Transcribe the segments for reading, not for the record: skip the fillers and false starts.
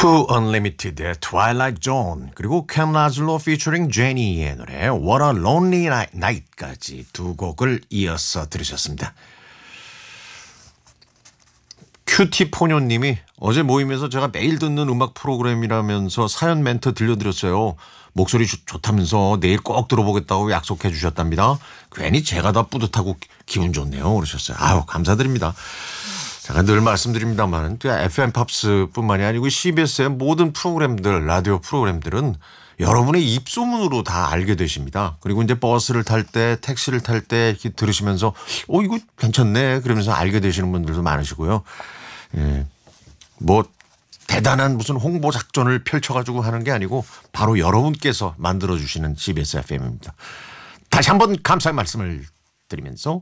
Cool Unlimited의 Twilight Zone 그리고 캠 라즐로 featuring 제니의 노래 What a Lonely Night까지 두 곡을 이어서 들으셨습니다. 큐티포뇨님이 어제 모임에서 제가 매일 듣는 음악 프로그램이라면서 사연 멘트 들려드렸어요. 목소리 좋다면서 내일 꼭 들어보겠다고 약속해 주셨답니다. 괜히 제가 다 뿌듯하고 기분 좋네요. 그러셨어요. 아유 감사드립니다. 제가 늘 말씀드립니다만 FM 팝스뿐만이 아니고 CBS의 모든 프로그램들 라디오 프로그램들은 여러분의 입소문으로 다 알게 되십니다. 그리고 이제 버스를 탈 때 택시를 탈 때 이렇게 들으시면서 이거 괜찮네 그러면서 알게 되시는 분들도 많으시고요. 예. 뭐 대단한 무슨 홍보 작전을 펼쳐가지고 하는 게 아니고 바로 여러분께서 만들어주시는 CBS FM입니다. 다시 한번 감사의 말씀을 드리면서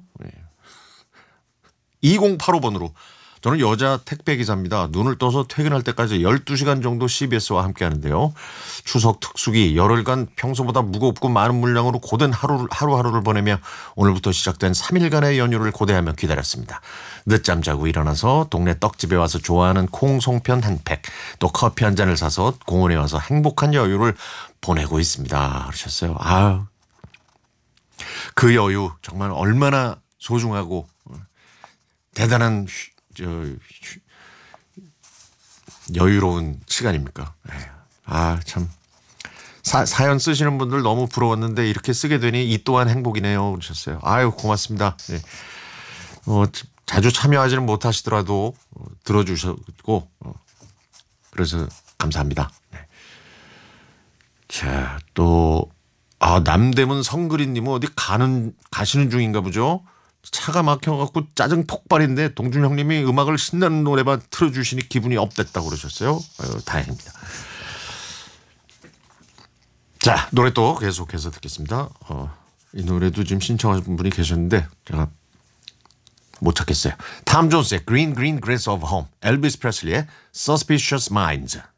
2085번으로 저는 여자 택배기사입니다. 눈을 떠서 퇴근할 때까지 12시간 정도 CBS와 함께 하는데요. 추석 특수기 열흘간 평소보다 무겁고 많은 물량으로 고된 하루하루를 보내며 오늘부터 시작된 3일간의 연휴를 고대하며 기다렸습니다. 늦잠 자고 일어나서 동네 떡집에 와서 좋아하는 콩 송편 한 팩, 또 커피 한 잔을 사서 공원에 와서 행복한 여유를 보내고 있습니다. 그러셨어요. 아유, 그 여유 정말 얼마나 소중하고 대단한 여유로운 시간입니까? 아, 참. 사연 쓰시는 분들 너무 부러웠는데 이렇게 쓰게 되니 이 또한 행복이네요. 그러셨어요. 아유, 고맙습니다. 네. 자주 참여하지는 못하시더라도 들어주셨고, 그래서 감사합니다. 네. 자, 또, 남대문 성그린님은 어디 가시는 중인가 보죠? 차가 막혀갖고 짜증 폭발인데 동준 형님이 음악을 신나는 노래만 틀어주시니 기분이 업됐다고 그러셨어요. 아유, 다행입니다. 자, 노래 또 계속해서 듣겠습니다. 이 노래도 지금 신청하신 분이 계셨는데 제가 못 찾겠어요. 탐 존스의 Green Green Grass of Home, 엘비스 프레슬리의 Suspicious Minds.